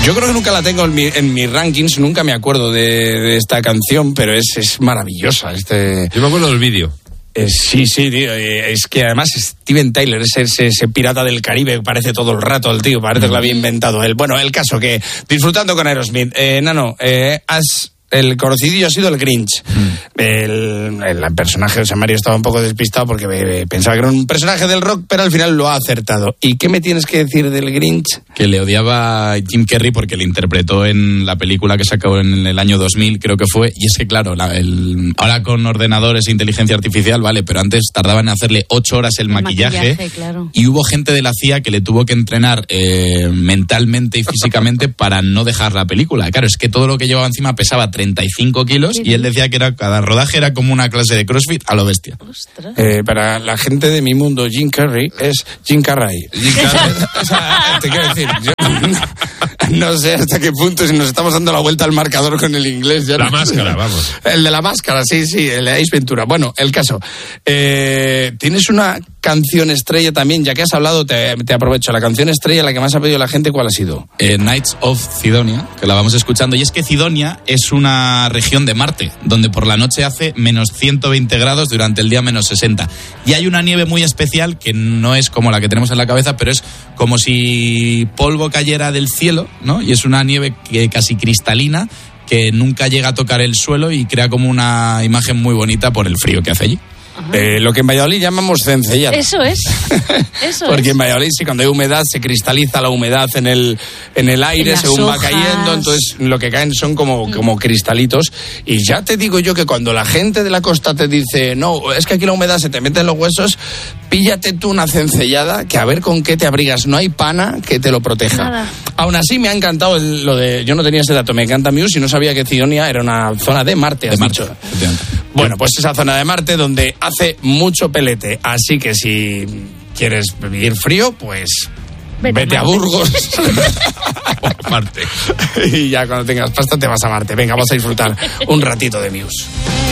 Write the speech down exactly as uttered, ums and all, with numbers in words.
Yo creo que nunca la tengo en, mi, en mis rankings, nunca me acuerdo de, de esta canción, pero es, es maravillosa. Este... Yo me acuerdo del vídeo. Eh, sí, sí, tío. Eh, es que además Steven Tyler, ese, ese, ese pirata del Caribe, parece todo el rato el tío, parece que lo había inventado él. Bueno, el caso que, disfrutando con Aerosmith, eh, Nano, eh, has... El conocidillo ha sido el Grinch. Mm. El, el, el personaje de San Mario estaba un poco despistado porque eh, pensaba que era un personaje del rock, pero al final lo ha acertado. ¿Y qué me tienes que decir del Grinch? Que le odiaba a Jim Carrey porque le interpretó en la película que sacó en el año dos mil, creo que fue. Y es que, claro, la, el, ahora con ordenadores e inteligencia artificial, vale, pero antes tardaban en hacerle ocho horas el, el maquillaje. maquillaje claro. Y hubo gente de la C I A que le tuvo que entrenar eh, mentalmente y físicamente para no dejar la película. Claro, es que todo lo que llevaba encima pesaba treinta y cinco kilos y él decía que era cada rodaje era como una clase de CrossFit a lo bestia. Eh, para la gente de mi mundo, Jim Carrey es Jim Carrey. Jim Carrey. O sea, te quiero decir, yo no, no sé hasta qué punto si nos estamos dando la vuelta al marcador con el inglés. Ya la no, máscara, vamos. El de la máscara, sí, sí, el de Ace Ventura. Bueno, el caso. Eh, Tienes una canción estrella también, ya que has hablado, te, te aprovecho. La canción estrella, la que más ha pedido la gente, ¿cuál ha sido? Eh, Nights of Cydonia, que la vamos escuchando. Y es que Cydonia es una región de Marte, donde por la noche hace menos ciento veinte grados, durante el día menos sesenta. Y hay una nieve muy especial que no es como la que tenemos en la cabeza, pero es como si polvo cayera del cielo, ¿no? Y es una nieve que casi cristalina, que nunca llega a tocar el suelo y crea como una imagen muy bonita por el frío que hace allí. Eh, lo que en Valladolid llamamos cencellada. Eso es. Eso Porque es. en Valladolid, sí, cuando hay humedad, se cristaliza la humedad en el, en el aire, en según hojas. va cayendo. Entonces, lo que caen son como, como cristalitos. Y ya te digo yo que cuando la gente de la costa te dice, no, es que aquí la humedad se te mete en los huesos, píllate tú una cencellada, que a ver con qué te abrigas. No hay pana que te lo proteja. Nada. Aún así, me ha encantado el, lo de... Yo no tenía ese dato, me encanta Muse y no sabía que Cydonia era una zona de Marte, has de Marte, dicho. Bueno, pues esa zona de Marte donde hace mucho pelete. Así que si quieres vivir frío, pues vete, vete a, a Burgos. Marte. Y ya cuando tengas pasta te vas a Marte. Venga, vamos a disfrutar un ratito de Muse.